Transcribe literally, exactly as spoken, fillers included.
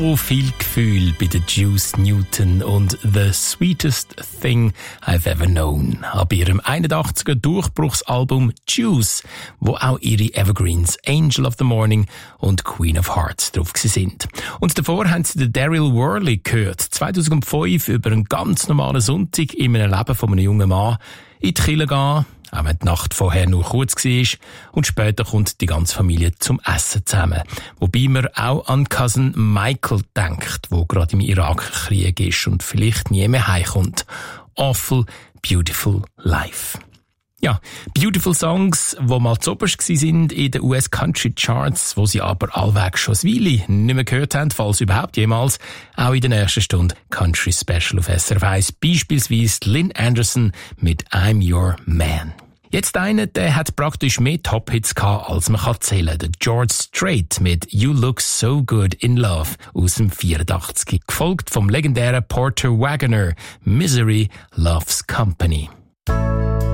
So viel Gefühl bei der Juice Newton und The Sweetest Thing I've Ever Known ab ihrem einundachtziger Durchbruchsalbum Juice, wo auch ihre Evergreens Angel of the Morning und Queen of Hearts drauf sind. Und davor haben sie den Daryl Worley gehört, zweitausendfünf über einen ganz normalen Sonntag in einem Leben von einem jungen Mann in die Kirche gehen, auch wenn die Nacht vorher nur kurz war. Und später kommt die ganze Familie zum Essen zusammen. Wobei man auch an Cousin Michael denkt, wo gerade im Irakkrieg ist und vielleicht nie mehr heimkommt. Awful Beautiful Life. Ja, beautiful Songs, die mal zuoberst sind in den U S Country Charts, wo sie aber allweg schon eine Weile nicht mehr gehört haben, falls überhaupt jemals. Auch in der nächsten Stunde Country Special auf S R F eins, beispielsweise Lynn Anderson mit I'm Your Man. Jetzt einer, der hat praktisch mehr Top-Hits gehabt, als man kann zählen. Der George Strait mit You Look So Good in Love aus dem vierundachtzig, gefolgt vom legendären Porter Wagoner Misery Loves Company.